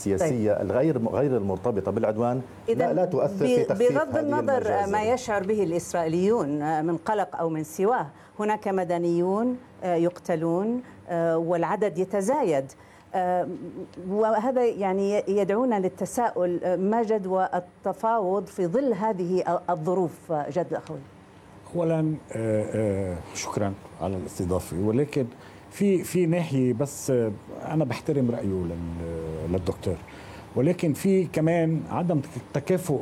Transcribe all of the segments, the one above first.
السياسية غير المرتبطة بالعدوان لا تؤثر في تخفيف بغض النظر ما يشعر به الإسرائيليون من قلق أو من سواه، هناك مدنيون يقتلون والعدد يتزايد، وهذا يعني يدعونا للتساؤل. ماجد، والتفاوض في ظل هذه الظروف جد أخوي؟ أولا شكرا على الاستضافة، ولكن في ناحية بس أنا بحترم رأيه للدكتور، ولكن في كمان عدم تكافؤ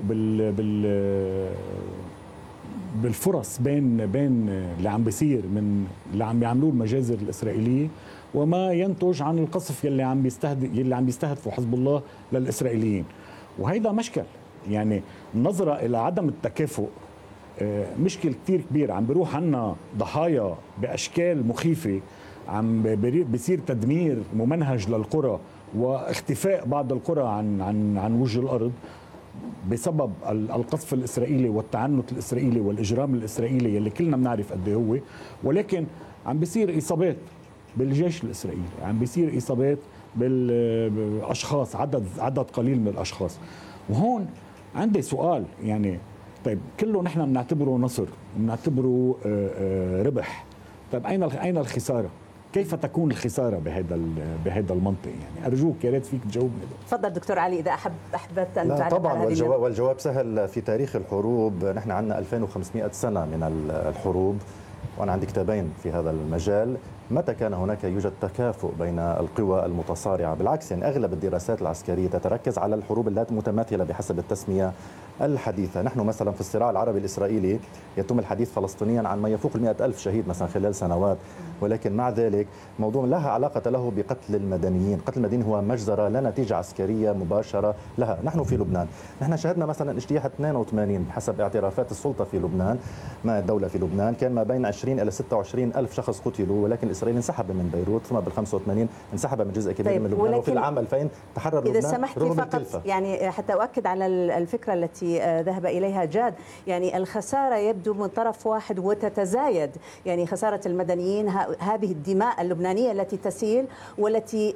بالفرص بين اللي عم بيصير من اللي عم بيعملوه المجازر الإسرائيلية وما ينتج عن القصف يلي عم بيستهدفوا حزب الله للإسرائيليين، وهيدا مشكل. يعني النظرة إلى عدم التكافؤ مشكل كتير كبير. عم بيروح عنا ضحايا بأشكال مخيفة، عم بيصير تدمير ممنهج للقرى واختفاء بعض القرى عن وجه الأرض بسبب القصف الإسرائيلي والتعنت الإسرائيلي والإجرام الإسرائيلي اللي كلنا بنعرف قد هو. ولكن عم بيصير إصابات بالجيش الإسرائيلي، عم بيصير إصابات بالأشخاص، عدد قليل من الأشخاص. وهون عندي سؤال، يعني طيب كله نحن بنعتبره نصر، بنعتبره ربح، طيب أين الخسارة؟ كيف تكون الخسارة بهذا المنطق؟ يعني أرجوك يا ريت فيك تجاوبني. تفضل دكتور علي إذا أحببت أن تعلق. طبعا والجواب سهل. في تاريخ الحروب نحن عندنا 2500 سنة من الحروب، وأنا عندي كتابين في هذا المجال. متى كان هناك يوجد تكافؤ بين القوى المتصارعة؟ بالعكس، يعني أغلب الدراسات العسكرية تتركز على الحروب المتماثلة بحسب التسمية الحديثة. نحن مثلا في الصراع العربي الإسرائيلي يتم الحديث فلسطينيا عن ما يفوق 100,000 شهيد مثلا خلال سنوات، ولكن مع ذلك موضوع لها علاقة له بقتل المدنيين. قتل المدنيين هو مجزرة لا نتيجة عسكرية مباشرة لها. نحن في لبنان نحن شهدنا مثلا اجتياح 82 بحسب اعترافات السلطة في لبنان، ما الدولة في لبنان كان ما بين 20 إلى 26 ألف شخص قتلوا، ولكن إسرائيل انسحب من بيروت، ثم بال85 انسحب من جزء كبير من لبنان، وفي العام 2000 تحرر لبنان. إذا سمحت لي فقط يعني حتى أؤكد على الفكرة التي ذهب إليها جاد، يعني الخسارة يبدو من طرف واحد وتتزايد، يعني خسارة المدنيين، هذه الدماء اللبنانية التي تسيل والتي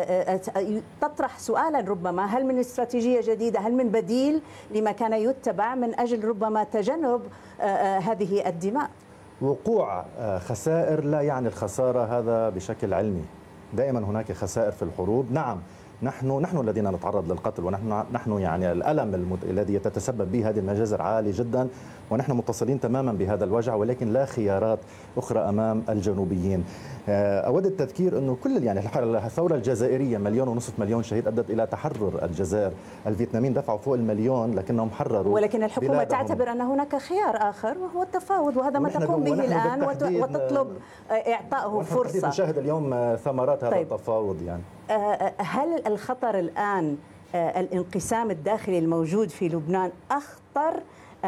تطرح سؤالا ربما هل من استراتيجية جديدة، هل من بديل لما كان يتبع من أجل ربما تجنب هذه الدماء؟ وقوع خسائر لا يعني الخسارة، هذا بشكل علمي. دائما هناك خسائر في الحروب. نعم، نحن الذين نتعرض للقتل، ونحن يعني الألم الذي تتسبب به هذه المجازر عالي جدا، ونحن متصلين تماما بهذا الوجع، ولكن لا خيارات أخرى أمام الجنوبيين. أود التذكير أنه كل يعني الثورة الجزائرية 1.5 مليون شهيد أدت إلى تحرر الجزائر. الفيتناميين دفعوا فوق 1,000,000 لكنهم حرروا، ولكن الحكومة بلادهم. تعتبر أن هناك خيار آخر وهو التفاوض، وهذا ما تقوم به الآن وتطلب إعطائه فرصة. نشاهد اليوم ثمرات هذا التفاوض. يعني هل الخطر الآن الانقسام الداخلي الموجود في لبنان أخطر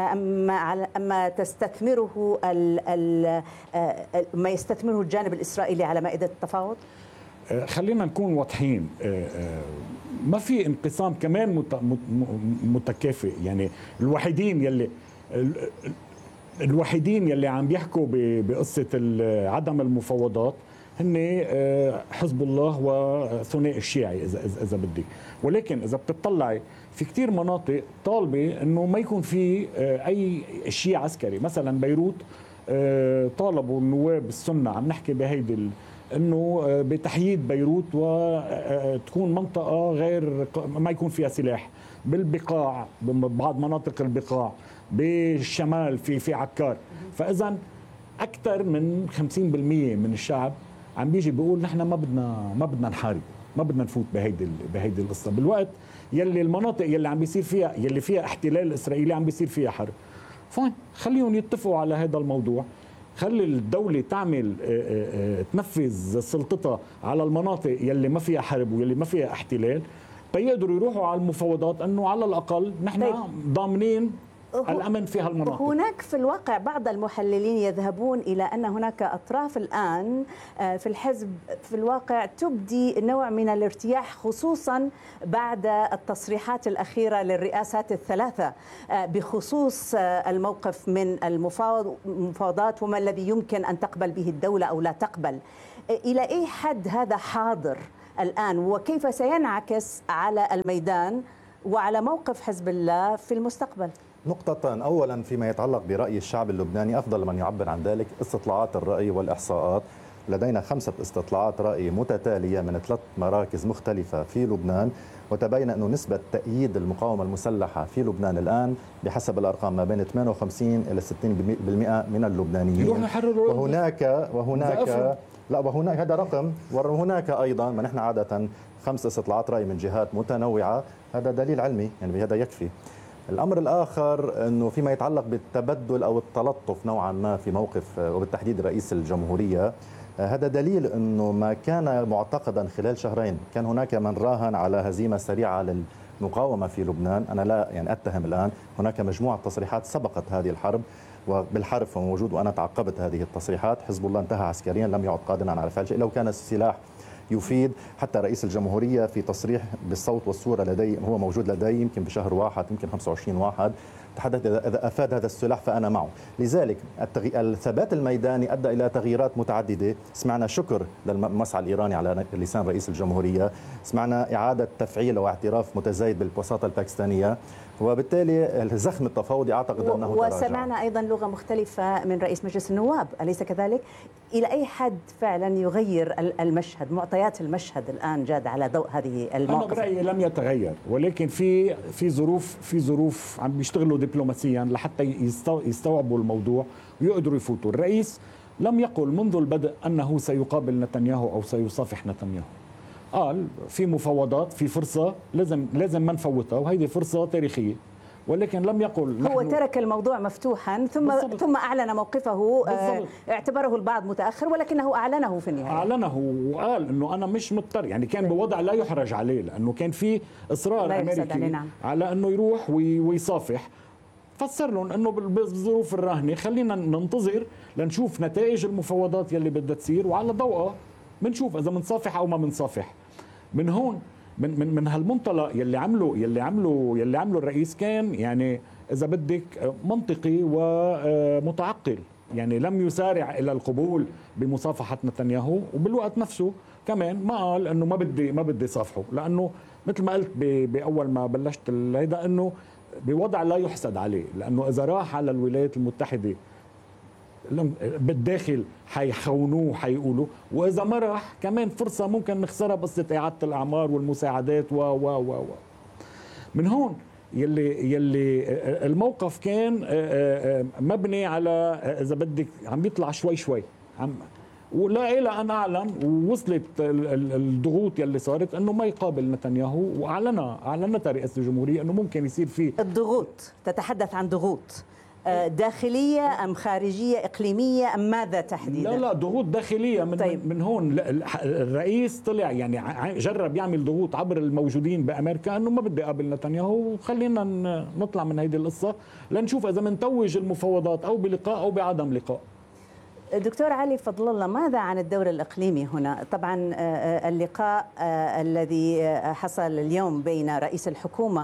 أما تستثمره ما يستثمره الجانب الإسرائيلي على مائدة التفاوض؟ خلينا نكون واضحين، ما في انقسام كمان متكافئ. يعني الوحيدين يلي عم بيحكوا بقصة عدم المفاوضات هن حزب الله وثنائي الشيعي إذا بدك. ولكن إذا بتطلعي في كتير مناطق طالبة أنه ما يكون في أي شيء عسكري. مثلا بيروت طالبوا النواب السنة، عم نحكي بهيدي أنه بتحييد بيروت وتكون منطقة غير ما يكون فيها سلاح. بالبقاع، ببعض مناطق البقاع بالشمال في عكار. فإذا أكثر من 50% من الشعب عم بيجي بيقول نحن ما بدنا نحارب، ما بدنا نفوت بهيدي القصة، بالوقت يلي المناطق يلي عم بيصير فيها يلي فيها احتلال إسرائيلي عم بيصير فيها حرب. فاين، خليهم يتفقوا على هذا الموضوع، خلي الدولة تعمل تنفذ سلطتها على المناطق يلي ما فيها حرب ويلي ما فيها احتلال، فيقدروا يروحوا على المفاوضات انه على الأقل نحن ضامنين الأمن في هالمناطق. هناك في الواقع بعض المحللين يذهبون إلى أن هناك أطراف الآن في الحزب في الواقع تبدي نوع من الارتياح، خصوصا بعد التصريحات الأخيرة للرئاسات الثلاثة بخصوص الموقف من المفاوضات وما الذي يمكن أن تقبل به الدولة أو لا تقبل. إلى أي حد هذا حاضر الآن، وكيف سينعكس على الميدان وعلى موقف حزب الله في المستقبل؟ نقطتان. أولا فيما يتعلق برأي الشعب اللبناني، أفضل من يعبر عن ذلك استطلاعات الرأي والإحصاءات. لدينا 5 استطلاعات رأي متتالية من 3 مراكز مختلفة في لبنان، وتبين أن نسبة تأييد المقاومة المسلحة في لبنان الآن بحسب الأرقام ما بين 58 إلى 60% من اللبنانيين. وهناك هذا رقم، وهناك أيضا ما نحن عادة 5 استطلاعات رأي من جهات متنوعة، هذا دليل علمي يعني بهذا يكفي. الأمر الآخر أنه فيما يتعلق بالتبدل أو التلطف نوعا ما في موقف وبالتحديد رئيس الجمهورية، هذا دليل أنه ما كان معتقدا خلال شهرين، كان هناك من راهن على هزيمة سريعة للمقاومة في لبنان. أنا لا يعني أتهم الآن، هناك مجموعة تصريحات سبقت هذه الحرب، وبالحرب موجود، وأنا تعقبت هذه التصريحات. حزب الله انتهى عسكريا، لم يعد قادرا على فعل شيء. لو كان السلاح يفيد، حتى رئيس الجمهورية في تصريح بالصوت والصورة لدي، هو موجود لدي يمكن بشهر 1 يمكن 25/1، تحدث إذا أفاد هذا السلاح فأنا معه. لذلك الثبات الميداني أدى إلى تغييرات متعددة. سمعنا شكر للمسعى الإيراني على لسان رئيس الجمهورية، سمعنا إعادة تفعيل واعتراف متزايد بالوساطة الباكستانية، وبالتالي الزخم التفاوضي أعتقد أنه تراجع. وسمعنا أيضا لغة مختلفة من رئيس مجلس النواب، أليس كذلك؟ إلى أي حد فعلا يغير المشهد، معطيات المشهد الآن جاد على ضوء هذه المواقف؟ أنا برأيي لم يتغير، ولكن في ظروف عم بيشتغلوا دبلوماسيا لحتى يستوعبوا الموضوع ويقدروا يفوتوا. الرئيس لم يقل منذ البدء أنه سيقابل نتنياهو أو سيصافح نتنياهو. قال في مفاوضات، في فرصة لازم ما نفوتها، وهذه فرصة تاريخية، ولكن لم يقل. هو ترك الموضوع مفتوحا ثم أعلن موقفه. اعتبره البعض متأخر، ولكنه أعلنه في النهاية. أعلنه وقال أنه أنا مش مضطر، يعني كان بوضع لا يحرج عليه، لأنه كان في إصرار أمريكي على أنه يروح ويصافح. فسر لهم أنه بالظروف الراهنة خلينا ننتظر لنشوف نتائج المفاوضات يلي بدها تصير، وعلى ضوءها بنشوف إذا بنصافح أو ما بنصافح. من هون من هالمنطلق يلي عمله الرئيس كان يعني إذا بدك منطقي ومتعقل، يعني لم يسارع إلى القبول بمصافحة نتنياهو، وبالوقت نفسه كمان ما قال إنه ما بدي صافحه، لأنه مثل ما قلت بأول ما بلشت هيدا إنه بوضع لا يحسد عليه، لأنه إذا راح على الولايات المتحدة بالداخل حيخونوه حيقولوا، واذا ما راح كمان فرصه ممكن نخسرها بقصه اعاده الاعمار والمساعدات و من هون يلي الموقف كان مبني على اذا بدك عم بيطلع شوي ولا الى ان اعلن ووصلت الضغوط يلي صارت انه ما يقابل نتنياهو، واعلنتها رئاسه الجمهوريه انه ممكن يصير فيه الضغوط. تتحدث عن ضغوط داخلية أم خارجية إقليمية أم ماذا تحديدا؟ لا ضغوط داخلية من هون. الرئيس طلع يعني جرب يعمل ضغوط عبر الموجودين بأمريكا أنه ما بدي أقابل نتنياهو، وخلينا نطلع من هيدي القصة لنشوف إذا منتوج المفاوضات أو بلقاء أو بعدم لقاء. دكتور علي فضل الله، ماذا عن الدور الإقليمي هنا؟ طبعا اللقاء الذي حصل اليوم بين رئيس الحكومة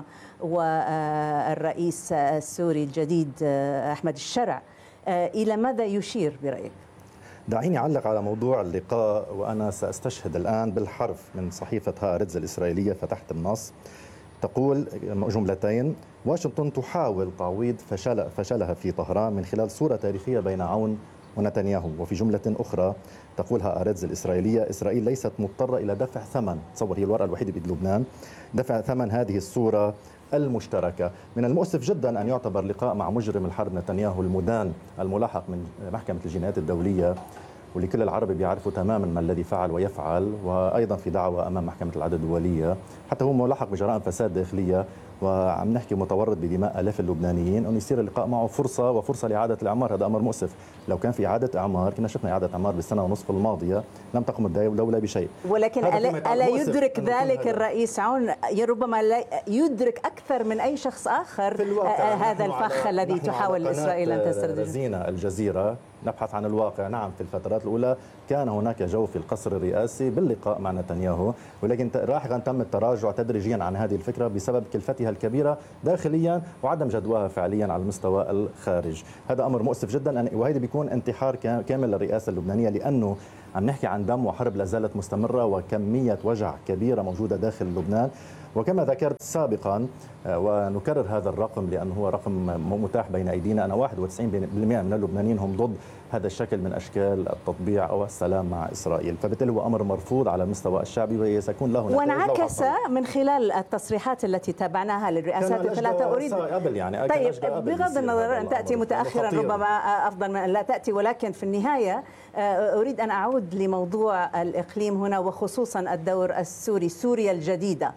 والرئيس السوري الجديد أحمد الشرع إلى ماذا يشير برأيك؟ دعيني أعلق على موضوع اللقاء، وأنا سأستشهد الآن بالحرف من صحيفة هآرتز الإسرائيلية. فتحت النص، تقول جملتين: واشنطن تحاول تعويض فشلها في طهران من خلال صورة تاريخية بين عون ونتنياهو. وفي جملة أخرى تقول هآرتز الإسرائيلية: إسرائيل ليست مضطرة إلى دفع ثمن، تصور هي الورقة الوحيدة بلبنان، دفع ثمن هذه الصورة المشتركة. من المؤسف جدا أن يعتبر لقاء مع مجرم الحرب نتنياهو المدان الملاحق من محكمة الجنايات الدولية، واللي كل العرب بيعرفوا تماما ما الذي فعل ويفعل، وأيضا في دعوة أمام محكمة العدل الدولية، حتى هو ملاحق بجرائم فساد داخلية، وعم نحكي متورط بدماء آلاف اللبنانيين، أن يصير اللقاء معه فرصة لإعادة الإعمار. هذا أمر مؤسف. لو كان في إعادة إعمار كنا شفنا إعادة إعمار بالسنة ونصف الماضية، لم تقم الدولة بشيء. ولكن ألا يدرك ذلك الرئيس عون؟ ربما لا يدرك أكثر من أي شخص آخر هذا الفخ الذي تحاول إسرائيل أن تستردده. رزينة الجزيرة نبحث عن الواقع. نعم، في الفترات الأولى كان هناك جو في القصر الرئاسي باللقاء مع نتنياهو، ولكن لاحقا تم التراجع تدريجيا عن هذه الفكرة بسبب كلفتها الكبيرة داخليا وعدم جدواها فعليا على المستوى الخارج. هذا أمر مؤسف جدا، وهذا بيكون انتحار كامل للرئاسة اللبنانية، لأنه عم نحكي عن دم وحرب لا زالت مستمرة وكمية وجع كبيرة موجودة داخل لبنان. وكما ذكرت سابقا ونكرر هذا الرقم لأنه هو رقم متاح بين أيدينا، أن 91% من اللبنانيين هم ضد هذا الشكل من أشكال التطبيع أو السلام مع إسرائيل، فبالتالي هو أمر مرفوض على المستوى الشعبي وسيكون له نتائج. وانعكس من خلال التصريحات التي تابعناها للرئاسات الثلاثة. أريد يعني طيب بغض النظر أن تأتي متأخرا ربما أفضل من أن لا تأتي، ولكن في النهاية أريد أن أعود لموضوع الإقليم هنا وخصوصا الدور السوري، سوريا الجديدة.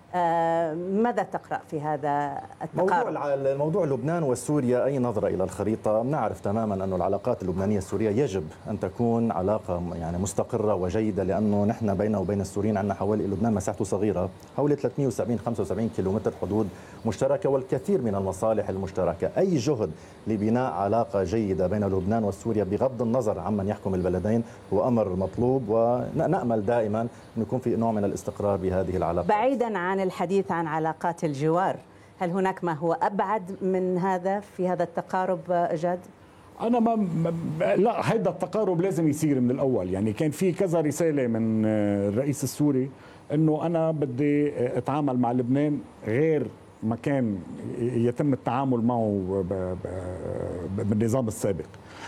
ماذا تقرأ في هذا التقارب؟ موضوع لبنان وسوريا، أي نظرة إلى الخريطة نعرف تماما أن العلاقات اللبنانية السورية يجب أن تكون علاقة يعني مستقرة وجيدة، لأنه نحن بيننا وبين السوريين عندنا حوالي، لبنان مساحته صغيرة، حوالي 375 كيلومتر حدود مشتركة والكثير من المصالح المشتركة. أي جهد لبناء علاقة جيدة بين لبنان وسوريا بغض النظر عمن يحكم البلدين هو أمر مطلوب، ونأمل دائما أن يكون في نوع من الاستقرار بهذه العلاقات. بعيدا عن الحديث عن علاقات الجوار، هل هناك ما هو أبعد من هذا في هذا التقارب جاد؟ أنا لا، هذا التقارب لازم يصير من الأول. يعني كان في كذا رسالة من الرئيس السوري أنه أنا بدي أتعامل مع لبنان غير ما كان يتم التعامل معه بالنظام السابق،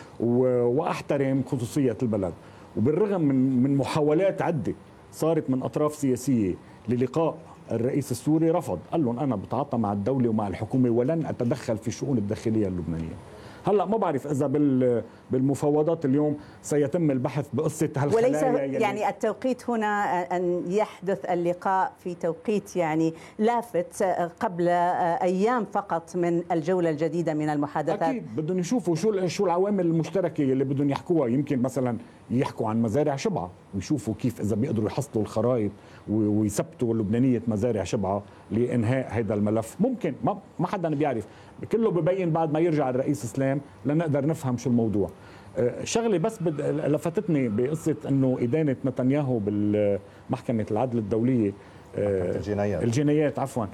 وأحترم خصوصية البلد. وبالرغم من محاولات عدة صارت من أطراف سياسية للقاء الرئيس السوري، رفض، قال لهم أنا بتعاطى مع الدولة ومع الحكومة ولن أتدخل في الشؤون الداخلية اللبنانية. هلا ما بعرف إذا بالمفاوضات اليوم سيتم البحث بقصة هالخلايا، وليس يعني التوقيت هنا أن يحدث اللقاء في توقيت يعني لافت قبل أيام فقط من الجولة الجديدة من المحادثات. أكيد بدهم يشوفوا شو العوامل المشتركة اللي بدهم يحكوها. يمكن مثلا يحكوا عن مزارع شبعة ويشوفوا كيف إذا بيقدروا يحصلوا الخرائط ويثبتوا لبنانية مزارع شبعة لإنهاء هذا الملف. ممكن ما حدا بيعرف، كله ببين بعد ما يرجع الرئيس اسلام لنقدر نفهم شو الموضوع. شغله بس لفتتني بقصه انه ادانه نتنياهو بالمحكمه العدل الدوليه، الجنايات عفوا،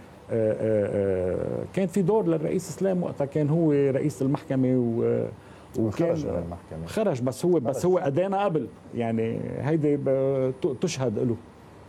كان في دور للرئيس اسلام وقتها، كان هو رئيس المحكمه وكان خرج، بس هو ادانا قبل، يعني هيدي تشهد له.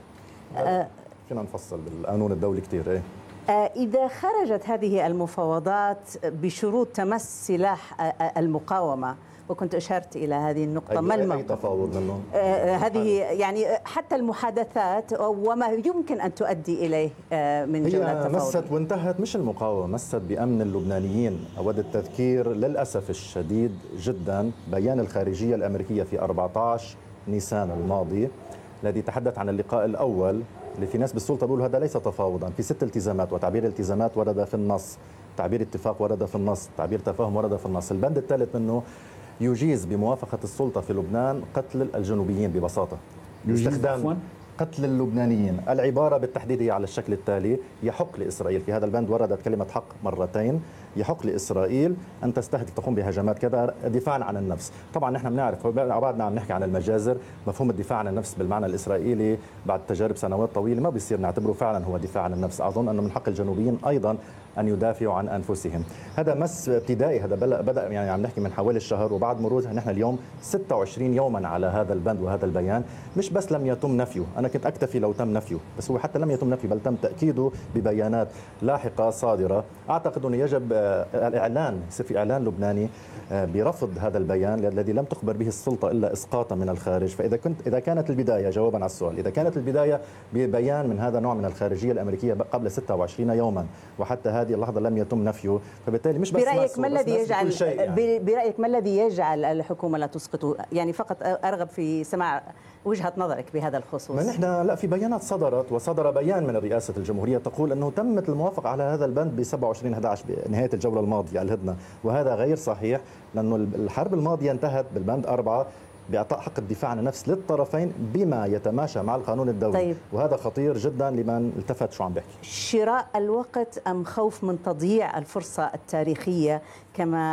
فينا نفصل بالقانون الدولي كثير. ايه إذا خرجت هذه المفاوضات بشروط تمس سلاح المقاومة، وكنت أشرت إلى هذه النقطة، ما الموقف؟ أي تفاوض منهم؟ هذه يعني حتى المحادثات وما يمكن أن تؤدي إليه من جولة تفاوض. مست وانتهت، مش المقاومة، مست بأمن اللبنانيين. أود التذكير للأسف الشديد جدا بيان الخارجية الأمريكية في 14 نيسان الماضي الذي تحدث عن اللقاء الأول، اللي في ناس بالسلطة بيقولوا هذا ليس تفاوضا، في 6 التزامات، وتعبير التزامات ورد في النص، تعبير اتفاق ورد في النص، تعبير تفاهم ورد في النص. البند الثالث منه يجيز بموافقة السلطة في لبنان قتل الجنوبيين ببساطة، باستخدام قتل اللبنانيين. العبارة بالتحديد هي على الشكل التالي: يحق لإسرائيل، في هذا البند وردت كلمة حق مرتين، يحق لإسرائيل أن تستهدف تقوم بهجمات كذا دفاعا عن النفس. طبعا نحن بنعرف بعدنا عم نحكي عن المجازر، مفهوم الدفاع عن النفس بالمعنى الإسرائيلي بعد تجارب سنوات طويلة ما بيصير نعتبره فعلا هو دفاع عن النفس. أظن أنه من حق الجنوبيين أيضا أن يدافعوا عن أنفسهم. هذا مس ابتدائي، هذا بدأ يعني عم نحكي من حوالي الشهر، وبعد مرور نحن اليوم 26 يوما على هذا البند وهذا البيان. مش بس لم يتم نفيه، أنا كنت أكتفي لو تم نفيه، بس هو حتى لم يتم نفيه بل تم تأكيده ببيانات لاحقة صادرة. أعتقد أنه يجب الإعلان، يصير في إعلان لبناني برفض هذا البيان الذي لم تخبر به السلطة إلا إسقاطا من الخارج. إذا كانت البداية، جوابا على السؤال، إذا كانت البداية ببيان من هذا النوع من الخارجية الأمريكية قبل 26 يوما وحتى هذه اللحظة لم يتم نفيه، فبالتالي مش بس برأيك ما الذي يجعل يعني. برأيك ما الذي يجعل الحكومة لا تسقطه؟ يعني فقط أرغب في سماع وجهة نظرك بهذا الخصوص. ما نحن لا، في بيانات صدرت، وصدر بيان من رئاسة الجمهورية تقول أنه تمت الموافقة على هذا البند ب 27/11 بنهاية الجولة الماضية على الهدنة، وهذا غير صحيح لأنه الحرب الماضية انتهت بالبند 4 بإعطاء حق الدفاع عن النفس للطرفين بما يتماشى مع القانون الدولي. طيب. وهذا خطير جدا لمن التفت شو عم بحكي. شراء الوقت أم خوف من تضييع الفرصة التاريخية كما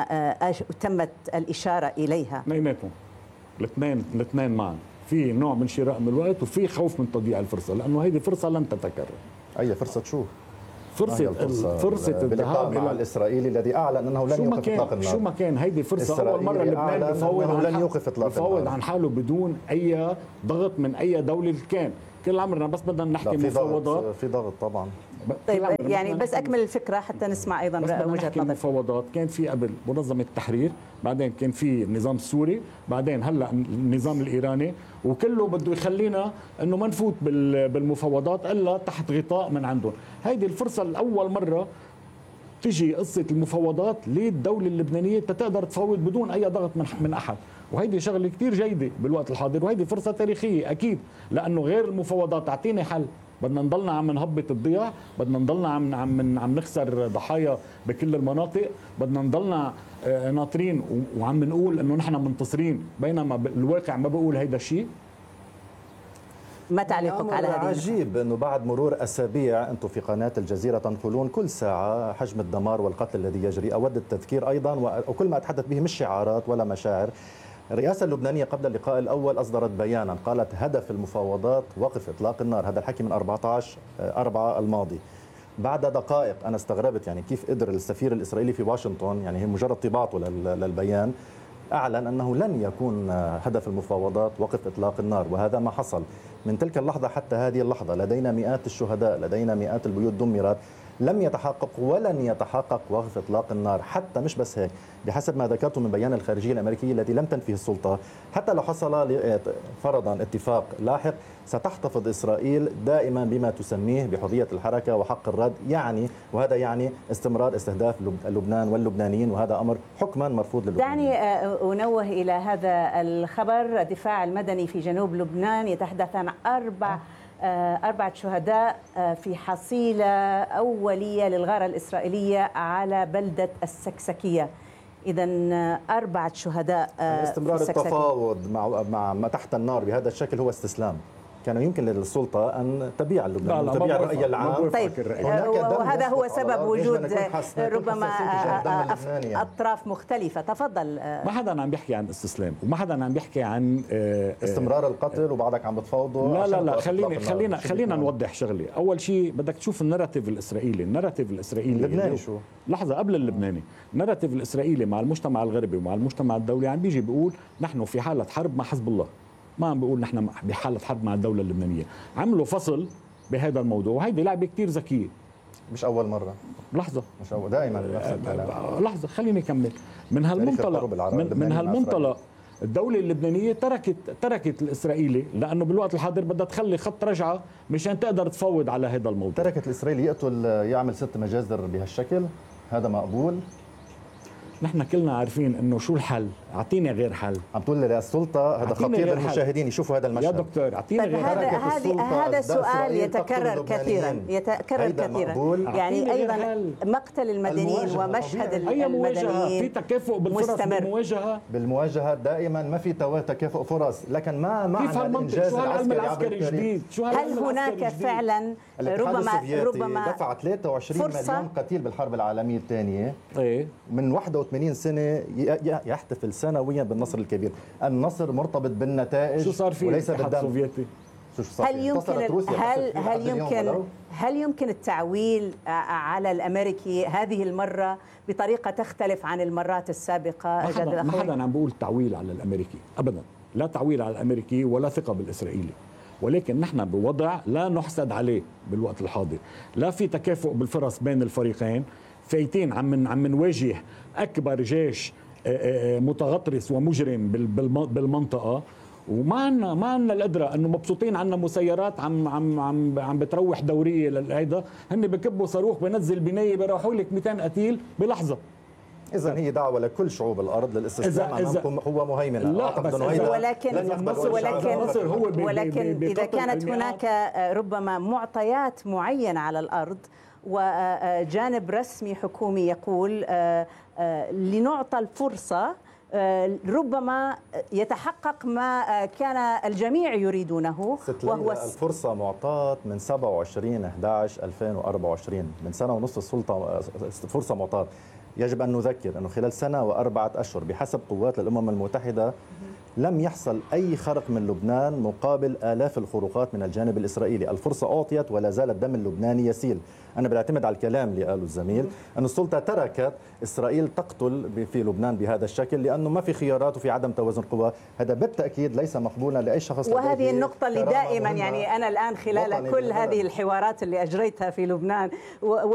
تمت الإشارة إليها؟ اثنيناتهم، الاثنين معا، في نوع من شراء من الوقت وفي خوف من تضييع الفرصة، لأنه هذه فرصة لن تتكرر. أي فرصة شو؟ فرصه باللقاء الذهاب مع الاسرائيلي الذي اعلن انه لن يوقف اطلاق النار. شو ما كان هيدي فرصه اول مره لبنان يفوض عن حاله بدون اي ضغط من اي دوله كان. كل عمرنا بس بدنا نحكي مفاوضات. في ضغط طبعا. طيب يعني بس اكمل الفكره حتى نسمع ايضا وجهه نظر. مفاوضات كان في قبل منظمه التحرير، بعدين كان في النظام السوري، بعدين هلا النظام الايراني، وكله بده يخلينا انه ما نفوت بالمفاوضات الا تحت غطاء من عندهم. هيدي الفرصه الاول مره تجي قصه المفاوضات للدوله اللبنانيه تقدر تفاوض بدون اي ضغط من احد، وهيدي شغله كثير جيده بالوقت الحاضر، وهيدي فرصه تاريخيه اكيد، لانه غير المفاوضات تعطيني حل. بدنا نضلنا عم نهبط الضياع، بدنا نضلنا عم نخسر ضحايا بكل المناطق، بدنا نضلنا ناطرين وعم نقول انه نحن منتصرين، بينما الواقع ما بقول هيدا الشيء. ما تعليقك على هذه؟ عجيب انه بعد مرور اسابيع انتم في قناه الجزيره تنقلون كل ساعه حجم الدمار والقتل الذي يجري. اود التذكير ايضا وكل ما اتحدث به مش شعارات ولا مشاعر. الرئاسة اللبنانية قبل اللقاء الأول أصدرت بيانا قالت هدف المفاوضات وقف إطلاق النار. هذا الحكي من 14/4 الماضي. بعد دقائق أنا استغربت يعني كيف قدر السفير الإسرائيلي في واشنطن، يعني هي مجرد طباعته للبيان، أعلن أنه لن يكون هدف المفاوضات وقف إطلاق النار، وهذا ما حصل. من تلك اللحظة حتى هذه اللحظة لدينا مئات الشهداء، لدينا مئات البيوت دمرت. لم يتحقق ولن يتحقق وقف إطلاق النار. حتى مش بس هيك، بحسب ما ذكرته من بيان الخارجية الأمريكية الذي لم تنفيه السلطة، حتى لو حصل فرضا اتفاق لاحق ستحتفظ إسرائيل دائما بما تسميه بحرية الحركة وحق الرد، يعني وهذا يعني استمرار استهداف لبنان واللبنانيين، وهذا أمر حكما مرفوض للبنانيين. دعني أنوه إلى هذا الخبر. الدفاع المدني في جنوب لبنان يتحدث عن 4 شهداء في حصيلة أولية للغارة الإسرائيلية على بلدة السكسكية. إذا 4 شهداء. استمرار التفاوض مع تحت النار بهذا الشكل هو استسلام. كان يمكن للسلطة أن تبيع اللبنان وتبيع الرأي العام. طيب، وهذا هو سبب وجود ربما أطراف مختلفة. تفضل. ما حدا عم بيحكي عن استسلام، وما حدا عم بيحكي عن استمرار القتل وبعدك عم بتفاوضوا. لا خلينا نوضح شغله. أول شيء بدك تشوف الناراتيف الإسرائيلي. اللبناني شو؟ لحظة قبل اللبناني. الناراتيف الإسرائيلي مع المجتمع الغربي ومع المجتمع الدولي عم بيجي بيقول نحن في حالة حرب مع حزب الله، ما عم بيقول نحن بحالة حرب مع الدولة اللبنانية. عملوا فصل بهذا الموضوع، وهيدي لعبة كتير ذكية. مش أول مرة. لحظة، مش أول، دائما نفس الكلام. لحظة خليني أكمل. من هالمنطلق الدولة اللبنانية تركت الإسرائيلي، لأنه بالوقت الحاضر بدها تخلي خط رجعة مشان تقدر تفوض على هذا الموضوع. تركت الإسرائيلي يقتل يعمل 6 مجازر بهالشكل، هذا مقبول؟ نحن كلنا عارفين انه شو الحل. اعطيني غير حل. عم تقول للسلطه هذا خطير للمشاهدين يشوفوا هذا المشهد. يا دكتور اعطيني غير حل. هذا سؤال يتكرر كثيرا يعني ايضا مقتل المدنيين ومشهد المدنيين. في تكافؤ بالفرص بالمواجهه دائما ما في تكافؤ فرص، لكن ما معنى الانجاز العسكري الجديد. هل هناك فعلا ربما دفع 23 مليون قتيل بالحرب العالميه الثانيه من 81 سنة يحتفل سنويا بالنصر الكبير. النصر مرتبط بالنتائج. شو صار في الاتحاد السوفيتي؟ هل يمكن التعويل على الأمريكي هذه المرة بطريقة تختلف عن المرات السابقة؟ ما حدا عم بقول تعويل على الأمريكي أبدا، لا تعويل على الأمريكي ولا ثقة بالإسرائيلي، ولكن نحن بوضع لا نحسد عليه بالوقت الحاضر. لا في تكافؤ بالفرص بين الفريقين، فايتين عم نواجه أكبر جيش متغطرس ومجرم بالمنطقة، وما عنا القدرة انه مبسوطين عنا مسيرات عم بتروح دورية للهيدا، هن بكبوا صاروخ بنزل بناية بيروحوا لك 200 قتيل بلحظة. إذا هي دعوة لكل شعوب الأرض للاستسلام أمامكم هو مهيمنة. لا بس ولكن إذا كانت هناك ربما معطيات معينة على الأرض وجانب رسمي حكومي يقول لنعطى الفرصة ربما يتحقق ما كان الجميع يريدونه، وهو الفرصة معطاة من 27/11/2024، من سنة ونصف السلطة فرصة معطاة. يجب أن نذكر أنه خلال سنة و4 أشهر بحسب قوات الأمم المتحدة لم يحصل أي خرق من لبنان مقابل آلاف الخروقات من الجانب الإسرائيلي. الفرصة أعطيت ولا زال الدم اللبناني يسيل. أنا بعتمد على الكلام اللي قاله الزميل أن السلطة تركت إسرائيل تقتل في لبنان بهذا الشكل لأنه ما في خيارات وفي عدم توازن قوى. هذا بالتأكيد ليس مقبولا لأي شخص. وهذه النقطة اللي دائما يعني أنا الآن خلال كل هذه الحوارات اللي أجريتها في لبنان